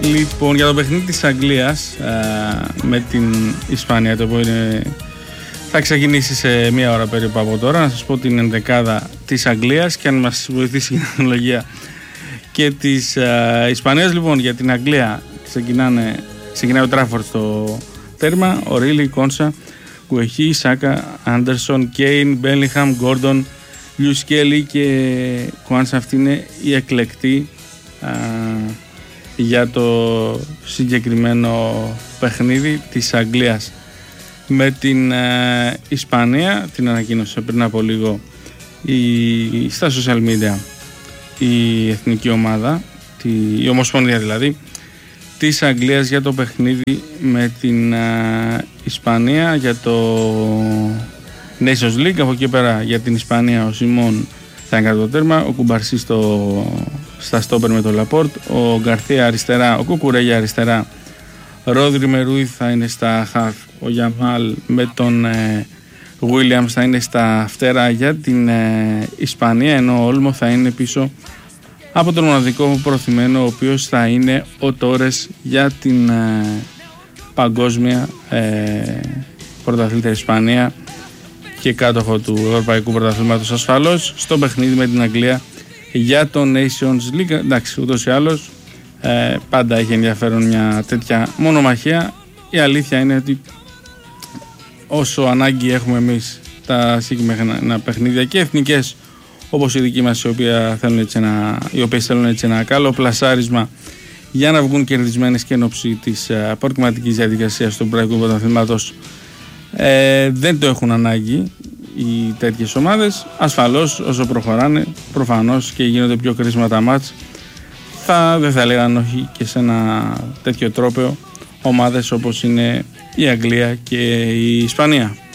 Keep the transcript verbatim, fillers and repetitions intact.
Λοιπόν, για το παιχνίδι της Αγγλίας α, με την Ισπανία, το οποίο είναι, θα ξεκινήσει σε μία ώρα περίπου από τώρα, να σας πω την ενδεκάδα της Αγγλίας και αν μας βοηθήσει η τεχνολογία και της α, Ισπανίας. Λοιπόν, για την Αγγλία ξεκινάνε, ξεκινάει ο Τράφορντ στο τέρμα, ο Ρίλι, Κόνσα, Κουεχή, Σάκα, Άντερσον, Κέιν, Μπέλιγχαμ, Γκόρντον, Λιους Κέλι και Κουάνσα. Αυτή είναι η εκλεκτή α, για το συγκεκριμένο παιχνίδι της Αγγλίας με την ε, Ισπανία. Την ανακοίνωσε πριν από λίγο η, στα social media η εθνική ομάδα, τη, η Ομοσπονδία δηλαδή της Αγγλίας για το παιχνίδι με την ε, Ισπανία για το Nations League. Από εκεί πέρα για την Ισπανία ο Σιμών θα είναι το τέρμα, ο Κουμπαρσί στο, στα στόπερ με τον Λαπόρτ, ο Γκαρθία αριστερά, ο Κουκουρέγια αριστερά, Ρόδρυ με Ρούι θα είναι στα χαφ, ο Γιαμάλ με τον ε, Williams θα είναι στα φτερά για την ε, Ισπανία, ενώ ο Όλμο θα είναι πίσω από τον μοναδικό προθυμένο, ο οποίος θα είναι ο Τόρες για την ε, παγκόσμια ε, πρωταθλήτρια Ισπανία και κάτοχο του Ευρωπαϊκού Πρωταθλήματος ασφαλώς στο παιχνίδι με την Αγγλία για το Nations League. Εντάξει, ούτως ή άλλως ε, πάντα έχει ενδιαφέρον μια τέτοια μονομαχία. Η αλήθεια είναι ότι όσο ανάγκη έχουμε εμείς τα συγκεκριμένα παιχνίδια και εθνικές όπως η δική μας, οι, οποία θέλουν έτσι ένα, οι οποίες θέλουν έτσι ένα καλό πλασάρισμα για να βγουν κερδισμένες και εν ώψη της ε, προκριματικής διαδικασίας του Ευρωπαϊκού Πρωταθλήματος, Ε, δεν το έχουν ανάγκη οι τέτοιες ομάδες. Ασφαλώς όσο προχωράνε προφανώς και γίνονται πιο κρίσιμα τα μάτς, θα, δεν θα έλεγαν όχι και σε ένα τέτοιο τρόπαιο ομάδες όπως είναι η Αγγλία και η Ισπανία.